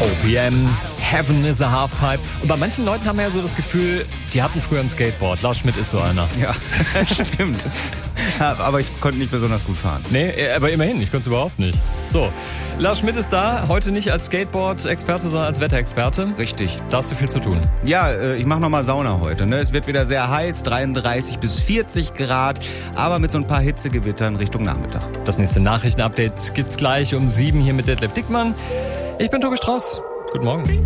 OPM, Heaven is a Halfpipe. Und bei manchen Leuten haben wir ja so das Gefühl, die hatten früher ein Skateboard. Lars Schmidt ist so einer. Ja, stimmt. Aber ich konnte nicht besonders gut fahren. Nee, aber immerhin, ich konnte es überhaupt nicht. So, Lars Schmidt ist da, heute nicht als Skateboard-Experte, sondern als Wetterexperte. Richtig. Da hast du viel zu tun. Ja, ich mache nochmal Sauna heute. Ne? Es wird wieder sehr heiß, 33 bis 40 Grad, aber mit so ein paar Hitzegewittern Richtung Nachmittag. Das nächste Nachrichtenupdate gibt's gleich um 7 hier mit Detlef Dickmann. Ich bin Tobi Strauß. Guten Morgen.